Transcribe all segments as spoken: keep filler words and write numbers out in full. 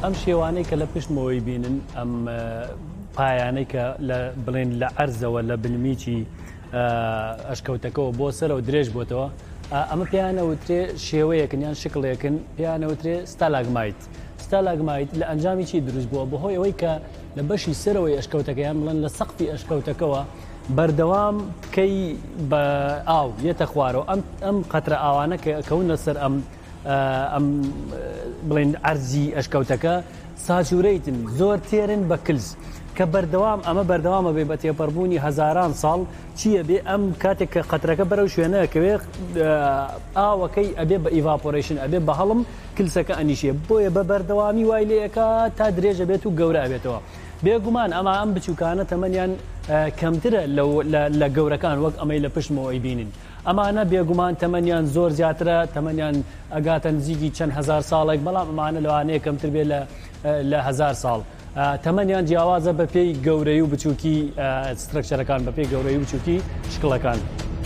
ئەم شێوانەی کە لە پشتمەوەی بینن ئەم پایانەی کە لە بڵێن لە عەرزەوە لە بنمیکی ئەشکەوتەکەەوە بۆ سەرەوە درێژ بۆتەوە ئەمە پێیانەوترێ شێوەیەکن یان شکڵێکن پێیانەوترێ ستالاگمایت. ستالاگمایت لە ئەنجامی چی دروست بووە بەهۆی ئەوەی کە لە بەشی سەرەوەی ئەشکەوتەکەیان بڵێن لە سەقفی ئەشکەوتەکەەوە بەردەوام تکەی بە ئاو یەتە خوارەوە ئەم قەترە ئاوانە کەونە سەر ئەم ئەم بڵێن عەرزی ئەشکەوتەکە ساتوورەیتن زۆر تێرن بە کلز کە بەردەوام ئەمە بەردەوامە بێ بە تێپەڕبوونی هەزاران ساڵ چییە بێ ئەم کاتێک کە قەترەکە بەرەو شوێنەکەوێ ئاوەکەی ئەبێ بە ئیڤاپۆرێشن ئەبێ بە هەڵم کلسەکە ئەنیشێ بۆیە بە بەردەوامی وای لێەکە تا درێژە بێت و گەورە ئەبێتەوە. بێگومان ئەمە ئەم بچووکانە تەمەنیان کەمترە لە گەورەکان وەک ئەمەی لە پشتمەوەی بینین. ئەمانە بێگومان تەمەنیان زۆر زیاترە تەمەنیان ئەگاتە نزیکی چەند هەزار ساڵێک بەڵام ئەمانە لەوانەیە کەمتر بێت لە هەزار ساڵ. تەمەنیان جیاوازە بە پێی گەورەی و بچووکی سترکچەرەکان بە پێی گەورەی و بچووکی شکڵەکان.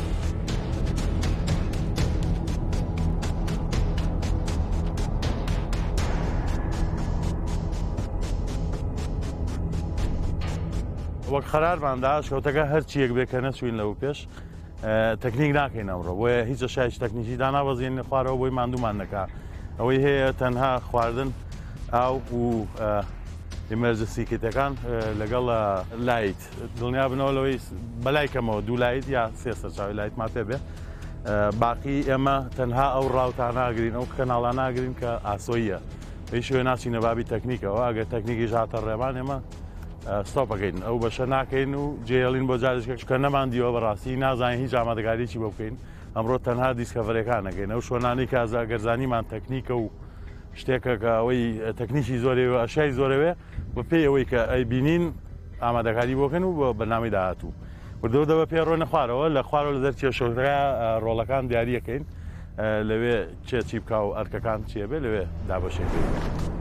وەک خەرارماندا شەوتەکە هەرچیەک بێ کە نەچوین لەو پێش تەکنیک ناکەین ئەمڕۆ بۆیە هیچ شایش تەکنیکی دانابەزیێنێ خوارەوە بۆی ماندوومان نەکا ئەوەی هەیە تەنها خواردن ئاو و ئیمەرجنسی کیتەکان لەگەڵ لایت دڵنیا بنەوە لەوەی بەلای کەمەوە دوو لایت یا سێ سەرچاوی لایتمان پێ بێ باقی ئێمە تەنها ئەو ڕاوتان ناگرین ئەو کەناڵان ناگرین کە ئاسۆییە هیچ شوێ ناچینە بابی تەکنیکەوە ئەگەر تەکنیکی ژاتە ڕێمان ئێمە ستۆپەکەین ئەو بەشە ناکەین و جێڵین بۆ جارشکە کە نەماندیەوە بەڕاستی نازانین هیچ ئامادەکاریی بۆ بکەین ئەمڕۆ تەنها دیسکەڤەرەکان نەکەین ئەو شۆنانی کە ئازاگەرزانیمان تەکنیکە و شتێکە کە ئەوەی تەکنیکی زۆرەوە ئەشای زۆرەوێ بە پێی ئەوەی کە ئەی بینین ئامادەکاری بۆکەن و بە بەنامی داهاتوو وردەوە دەبە پێ ڕۆنە خوارەوە لە خوارەوە لە دەرچێ شەوتەکە ڕۆڵەکان دیاریەکەین لەوێ چێ چی بکە و ئەرکەکان چیە بێ لەوێ دابەشێت.